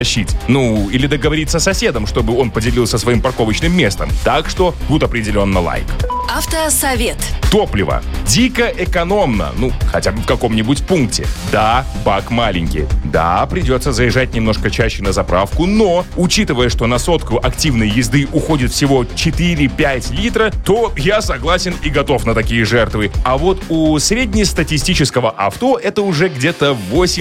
тащить. Ну, или договориться с соседом, чтобы он поделился своим парковочным местом. Так что тут определенно лайк. Автосовет. Топливо. Дико экономно. Ну, хотя бы в каком-нибудь пункте. Да, бак маленький. Да, придется заезжать немножко чаще на заправку, но, учитывая, что на сотку активной езды уходит всего 4-5 литра, то я согласен и готов на такие жертвы. А вот у среднестатистического авто это уже где-то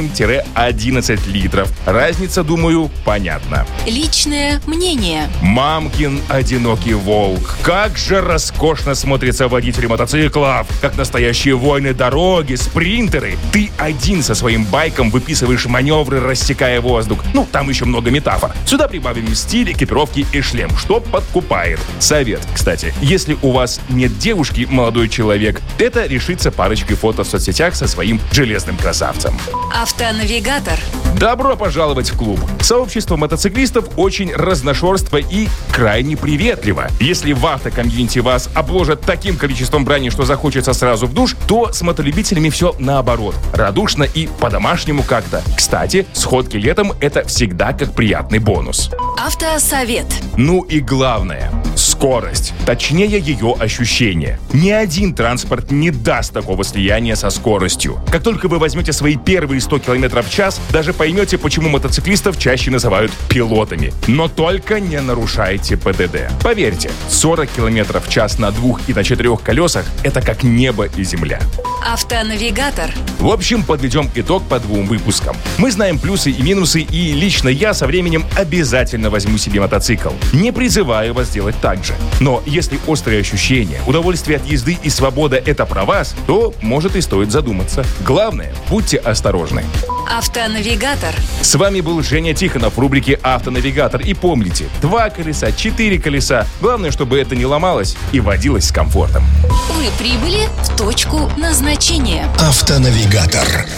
8-11 литров. Разница, думаю, понятна. Личное мнение. Мамкин одинокий волк. Как же роскошно смотрится водитель мотоциклов. Как настоящие воины дороги, спринтеры. Ты один со своим байком выписываешь маневры, рассекая воздух. Ну, там еще много метафор. Сюда прибавим стиль, экипировки и шлем, что подкупает. Совет, кстати. Если у вас нет девушки, молодой человек, это решится парочкой фото в соцсетях со своим железным красавцем. Автонавигатор. Добро пожаловать в клуб. Сообщество мотоциклистов очень разношерство и крайне приветливо. Если в автокомьюнити вас обложат таким количеством брани, что захочется сразу в душ, то с мотолюбителями все наоборот. Радушно и по-домашнему как-то. Кстати, сходки летом — это всегда как приятный бонус. Автосовет. Ну и главное — скорость. Точнее, ее ощущение. Ни один транспорт не даст такого слияния со скоростью. Как только вы возьмете свои первые 100 км в час, даже поймете, почему мотоциклистов чаще называют пилотами. Но только не нарушайте ПДД. Поверьте, 40 км в час на 2 и на 4 колесах — это как небо и земля. Автонавигатор. В общем, подведем итог по 2 выпускам. Мы знаем плюсы и минусы, и лично я со временем обязательно возьму себе мотоцикл. Не призываю вас делать так же. Но если острые ощущения, удовольствие от езды и свобода — это про вас, то, может, и стоит задуматься. Главное, будьте осторожны. Автонавигатор. С вами был Женя Тихонов в рубрике «Автонавигатор». И помните, 2 колеса, 4 колеса. Главное, чтобы это не ломалось и водилось с комфортом. Вы прибыли в точку назначения. Автонавигатор.